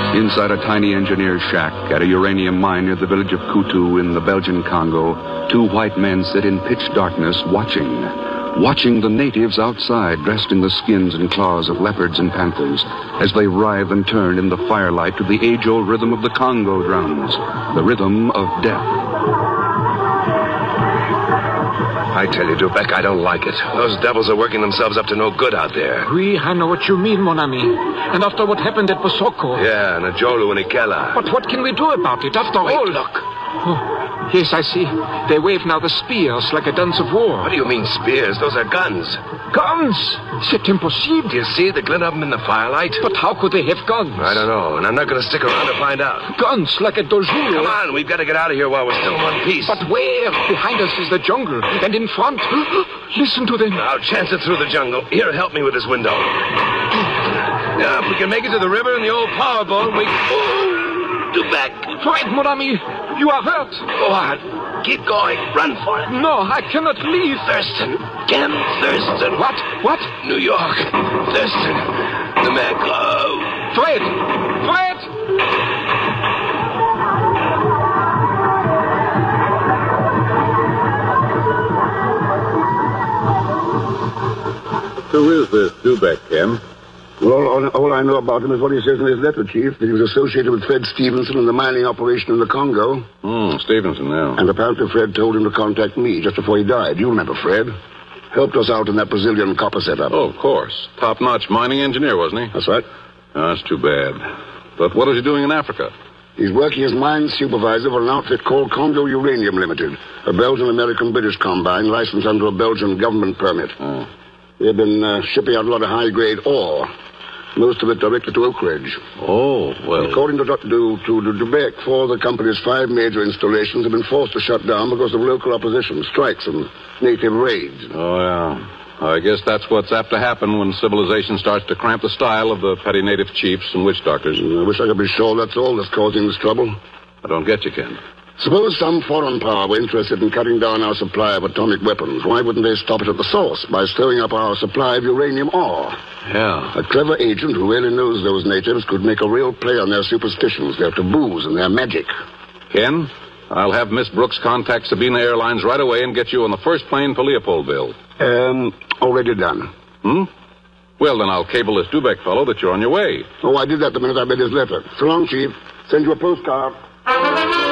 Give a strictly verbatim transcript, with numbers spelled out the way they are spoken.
Inside a tiny engineer's shack at a uranium mine near the village of Kutu in the Belgian Congo, two white men sit in pitch darkness watching. Watching the natives outside dressed in the skins and claws of leopards and panthers as they writhe and turn in the firelight to the age-old rhythm of the Congo drums, the rhythm of death. I tell you, Dubek, I don't like it. Those devils are working themselves up to no good out there. Oui, I know what you mean, mon ami. And after what happened at Bosoko. Yeah, and Ajolu and Ikela. But what can we do about it, after Wait, all? look. Oh, yes, I see. They wave now the spears like a dance of war. What do you mean spears? Those are guns. Guns? C'est impossible. Do you see the glint of them in the firelight? But how could they have guns? I don't know, and I'm not going to stick around to find out. Guns like a Dojulu. Come on, we've got to get out of here while we're still in one piece. But where? Behind us is the jungle, and in front, listen to them. I'll chance it through the jungle. Here, help me with this window. Now, if we can make it to the river and the old power boat, we... Oh, Dubek. Fred, mon ami, you are hurt. Go on. Keep going. Run for it. No, I cannot leave. Thurston. Ken Thurston. What? What? New York. Thurston. The Maclo. Fred! Fred! Who is this Dubek, Ken? Well, all, all I know about him is what he says in his letter, Chief, that he was associated with Fred Stevenson in the mining operation in the Congo. Hmm, Stevenson, yeah. And apparently Fred told him to contact me just before he died. You remember Fred? Helped us out in that Brazilian copper setup. Oh, of course. Top-notch mining engineer, wasn't he? That's right. Oh, that's too bad. But what is he doing in Africa? He's working as mine supervisor for an outfit called Congo Uranium Limited, a Belgian-American-British combine licensed under a Belgian government permit. Oh. They've been uh, shipping out a lot of high-grade ore, most of it directly to Oak Ridge. Oh, well... According to Doctor Du, to, to Dubek, four of the company's five major installations have been forced to shut down because of local opposition, strikes, and native raids. Oh, yeah. I guess that's what's apt to happen when civilization starts to cramp the style of the petty native chiefs and witch doctors. I wish I could be sure that's all that's causing this trouble. I don't get you, Ken. Suppose some foreign power were interested in cutting down our supply of atomic weapons. Why wouldn't they stop it at the source by stirring up our supply of uranium ore? Yeah. A clever agent who really knows those natives could make a real play on their superstitions, their taboos, and their magic. Ken, I'll have Miss Brooks contact Sabina Airlines right away and get you on the first plane for Leopoldville. Um, already done. Hmm? Well, then I'll cable this Dubek fellow that you're on your way. Oh, I did that the minute I read his letter. So long, Chief. Send you a postcard.